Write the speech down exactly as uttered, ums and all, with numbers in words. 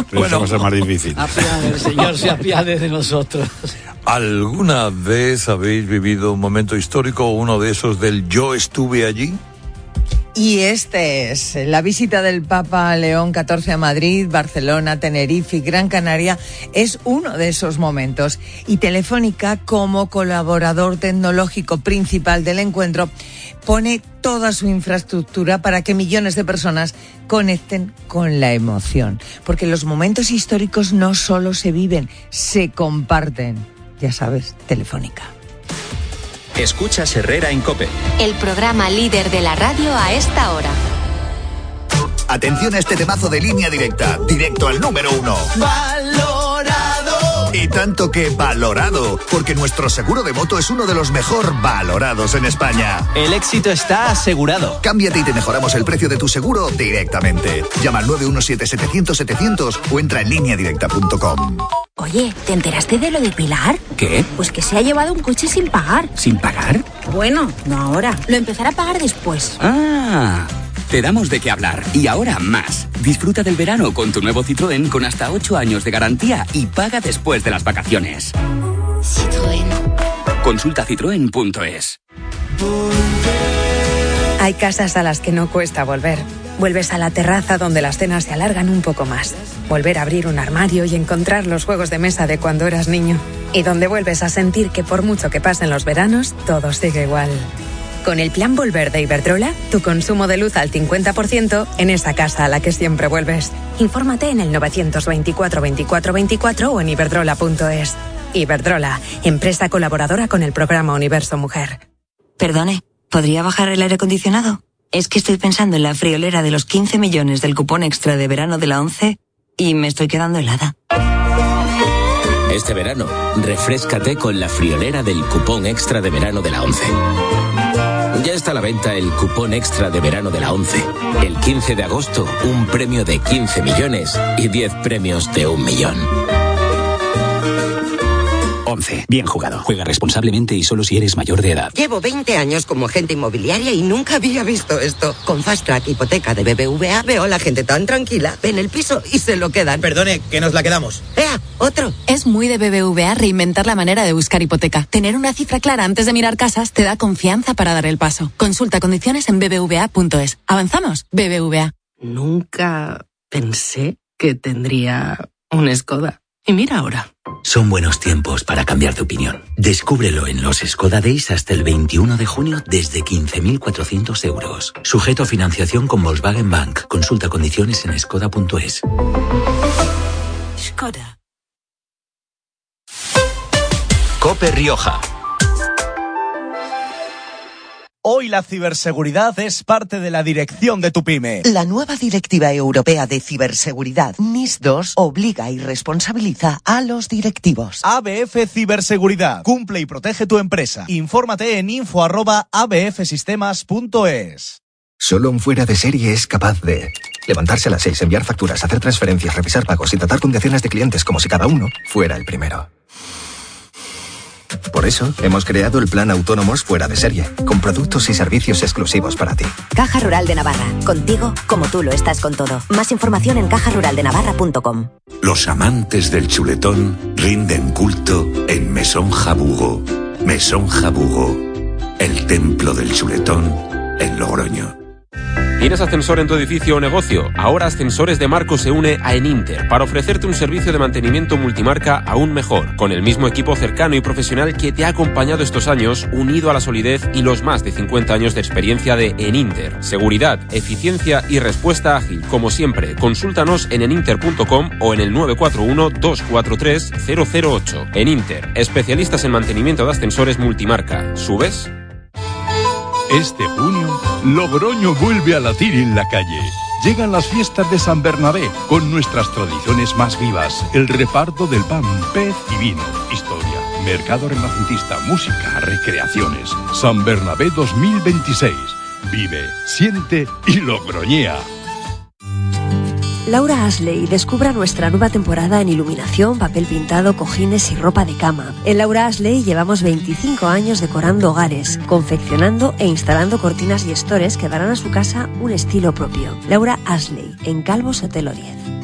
Bueno, va a ser más difícil. Apiade, el Señor se apiade de nosotros. ¿Alguna vez habéis vivido un momento histórico, uno de esos del yo estuve allí? Y este es la visita del Papa León catorce a Madrid, Barcelona, Tenerife y Gran Canaria. Es uno de esos momentos. Y Telefónica, como colaborador tecnológico principal del encuentro, pone toda su infraestructura para que millones de personas conecten con la emoción. Porque los momentos históricos no solo se viven, se comparten. Ya sabes, Telefónica. Escuchas Herrera en COPE. El programa líder de la radio a esta hora. Atención a este temazo de Línea Directa, directo al número uno. ¡Valorado! Y tanto que valorado, porque nuestro seguro de moto es uno de los mejor valorados en España. El éxito está asegurado. Cámbiate y te mejoramos el precio de tu seguro directamente. Llama al nueve uno siete, setecientos, setecientos o entra en línea directa punto com. Oye, ¿te enteraste de lo de Pilar? ¿Qué? Pues que se ha llevado un coche sin pagar. ¿Sin pagar? Bueno, no ahora. Lo empezará a pagar después. Ah, te damos de qué hablar. Y ahora más. Disfruta del verano con tu nuevo Citroën con hasta ocho años de garantía y paga después de las vacaciones. Citroën. Consulta citroen punto es. Hay casas a las que no cuesta volver. Vuelves a la terraza donde las cenas se alargan un poco más. Volver a abrir un armario y encontrar los juegos de mesa de cuando eras niño. Y donde vuelves a sentir que por mucho que pasen los veranos, todo sigue igual. Con el plan Volver de Iberdrola, tu consumo de luz al cincuenta por ciento en esa casa a la que siempre vuelves. Infórmate en el novecientos veinticuatro veinticuatro veinticuatro o en iberdrola punto es. Iberdrola, empresa colaboradora con el programa Universo Mujer. Perdone, ¿podría bajar el aire acondicionado? Es que estoy pensando en la friolera de los quince millones del cupón extra de verano de la ONCE y me estoy quedando helada. Este verano, refréscate con la friolera del cupón extra de verano de la ONCE. Ya está a la venta el cupón extra de verano de la ONCE. El quince de agosto, un premio de quince millones y diez premios de un millón. ONCE. Bien jugado. Juega responsablemente y solo si eres mayor de edad. Llevo veinte años como agente inmobiliaria y nunca había visto esto. Con Fast Track Hipoteca de B B V A veo a la gente tan tranquila, ven el piso y se lo quedan. Perdone, que nos la quedamos. ¡Ea! ¡Otro! Es muy de B B V A reinventar la manera de buscar hipoteca. Tener una cifra clara antes de mirar casas te da confianza para dar el paso. Consulta condiciones en b b v a punto es. ¿Avanzamos? B B V A. Nunca pensé que tendría un Skoda. Y mira ahora. Son buenos tiempos para cambiar de opinión. Descúbrelo en los Skoda Days hasta el veintiuno de junio desde quince mil cuatrocientos euros. Sujeto a financiación con Volkswagen Bank. Consulta condiciones en skoda punto es. Skoda. COPE Rioja. Hoy la ciberseguridad es parte de la dirección de tu pyme. La nueva Directiva Europea de Ciberseguridad, NIS dos, obliga y responsabiliza a los directivos. A B F Ciberseguridad. Cumple y protege tu empresa. Infórmate en info arroba a b f sistemas punto es. Solo un fuera de serie es capaz de levantarse a las seis, enviar facturas, hacer transferencias, revisar pagos y tratar con decenas de clientes como si cada uno fuera el primero. Por eso, hemos creado el Plan Autónomos Fuera de Serie, con productos y servicios exclusivos para ti. Caja Rural de Navarra. Contigo, como tú lo estás con todo. Más información en caja rural de navarra punto com. Los amantes del chuletón rinden culto en Mesón Jabugo. Mesón Jabugo, el templo del chuletón en Logroño. ¿Tienes ascensor en tu edificio o negocio? Ahora Ascensores de Marco se une a Eninter para ofrecerte un servicio de mantenimiento multimarca aún mejor, con el mismo equipo cercano y profesional que te ha acompañado estos años, unido a la solidez y los más de cincuenta años de experiencia de Eninter. Seguridad, eficiencia y respuesta ágil, como siempre. Consúltanos en eninter punto com o en el nueve cuatro uno, dos cuatro tres, cero cero ocho. Eninter, especialistas en mantenimiento de ascensores multimarca. ¿Subes? Este junio, Logroño vuelve a latir en la calle. Llegan las fiestas de San Bernabé con nuestras tradiciones más vivas, el reparto del pan, pez y vino, historia, mercado renacentista, música, recreaciones. San Bernabé dos mil veintiséis. Vive, siente y logroñea. Laura Ashley descubra nuestra nueva temporada en iluminación, papel pintado, cojines y ropa de cama. En Laura Ashley llevamos veinticinco años decorando hogares, confeccionando e instalando cortinas y estores que darán a su casa un estilo propio. Laura Ashley, en Calvo Sotelo diez.